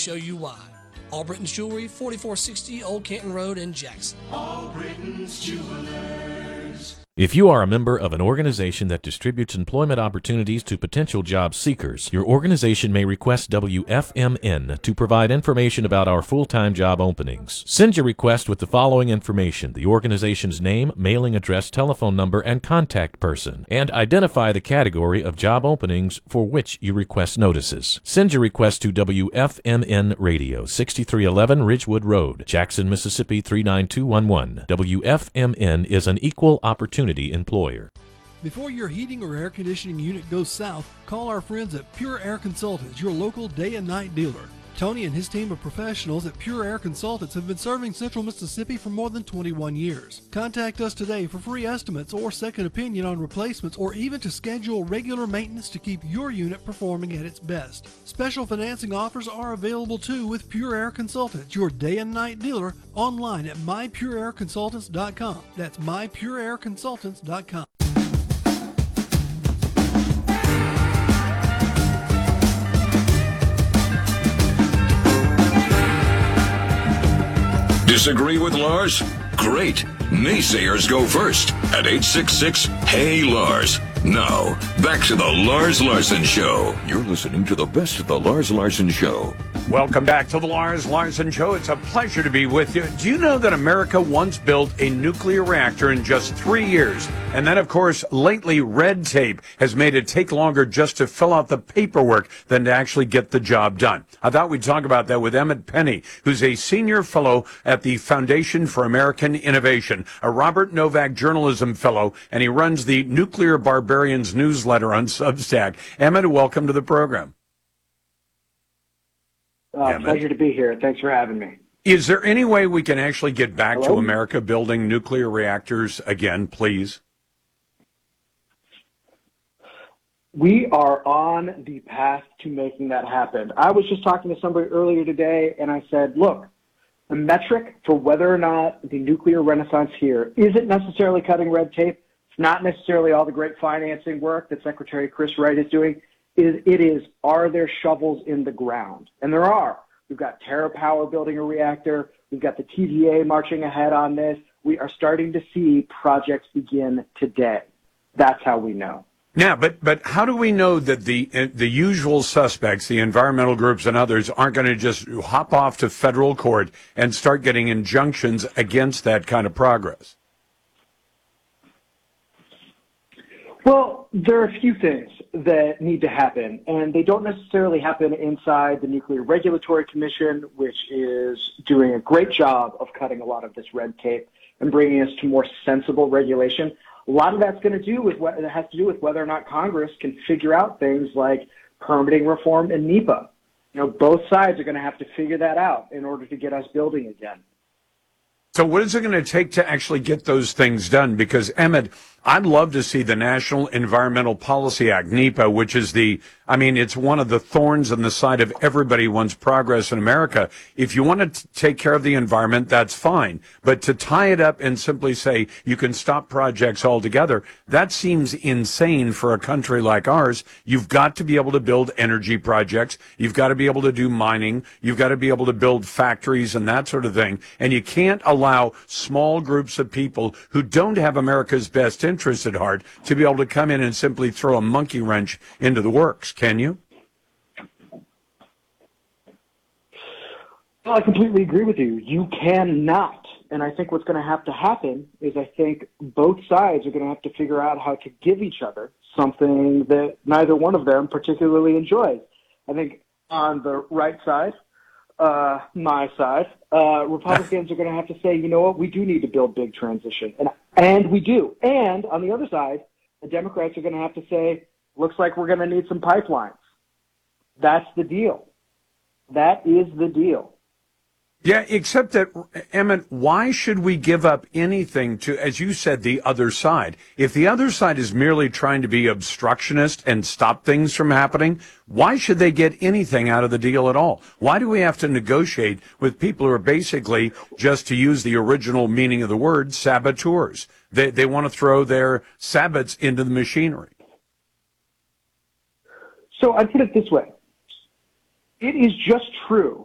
show you why. All Britain's Jewelry, 4460 Old Canton Road in Jackson. All Britain's Jewelers. If you are a member of an organization that distributes employment opportunities to potential job seekers, your organization may request WFMN to provide information about our full-time job openings. Send your request with the following information: the organization's name, mailing address, telephone number, and contact person, and identify the category of job openings for which you request notices. Send your request to WFMN Radio, 6311 Ridgewood Road, Jackson, Mississippi 39211. WFMN is an equal opportunity employer. Before your heating or air conditioning unit goes south, call our friends at Pure Air Consultants, your local day and night dealer. Tony and his team of professionals at Pure Air Consultants have been serving Central Mississippi for more than 21 years. Contact us today for free estimates or second opinion on replacements, or even to schedule regular maintenance to keep your unit performing at its best. Special financing offers are available too with Pure Air Consultants, your day and night dealer, online at mypureairconsultants.com. That's mypureairconsultants.com. Disagree with Lars? Great. Naysayers go first at 866-HEY-LARS. Now, back to the Lars Larson Show. You're listening to the best of the Lars Larson Show. Welcome back to the Lars Larson Show. It's a pleasure to be with you. Do you know that America once built a nuclear reactor in just 3 years? And then, of course, lately, red tape has made it take longer just to fill out the paperwork than to actually get the job done. I thought we'd talk about that with Emmett Penny, who's a senior fellow at the Foundation for American Innovation, a Robert Novak Journalism Fellow, and he runs the Nuclear Barbarians newsletter on Substack. Emmett, welcome to the program. Pleasure to be here. Thanks for having me. Is there any way we can actually get back to America building nuclear reactors again, please? We are on the path to making that happen. I was just talking to somebody earlier today, and I said, look, the metric for whether or not the nuclear renaissance here isn't necessarily cutting red tape. It's not necessarily all the great financing work that Secretary Chris Wright is doing. It is, are there shovels in the ground? And there are. We've got TerraPower building a reactor. We've got the TVA marching ahead on this. We are starting to see projects begin today. That's how we know. Yeah, but how do we know that the usual suspects, the environmental groups and others, aren't going to just hop off to federal court and start getting injunctions against that kind of progress? Well, there are a few things that need to happen, and they don't necessarily happen inside the Nuclear Regulatory Commission, which is doing a great job of cutting a lot of this red tape and bringing us to more sensible regulation. A lot of that's going to do with what it has to do with whether or not Congress can figure out things like permitting reform and NEPA. You know, both sides are going to have to figure that out in order to get us building again. So what is it going to take to actually get those things done? Because, Emmett, I'd love to see the National Environmental Policy Act, NEPA, which is it's one of the thorns in the side of everybody who wants progress in America. If you want to take care of the environment, that's fine. But to tie it up and simply say you can stop projects altogether, that seems insane for a country like ours. You've got to be able to build energy projects. You've got to be able to do mining. You've got to be able to build factories and that sort of thing. And you can't allow small groups of people who don't have America's best interest at heart to be able to come in and simply throw a monkey wrench into the works, can you? Well, I completely agree with you. You cannot. And I think what's going to have to happen is I think both sides are going to have to figure out how to give each other something that neither one of them particularly enjoys. I think on the right side, my side, Republicans are going to have to say, you know what, we do need to build big transition. And we do. And on the other side, the Democrats are going to have to say, looks like we're going to need some pipelines. That's the deal. That is the deal. Yeah, except that, Emmett, why should we give up anything to, as you said, the other side? If the other side is merely trying to be obstructionist and stop things from happening, why should they get anything out of the deal at all? Why do we have to negotiate with people who are basically, just to use the original meaning of the word, saboteurs? They want to throw their sabots into the machinery. So I put it this way. It is just true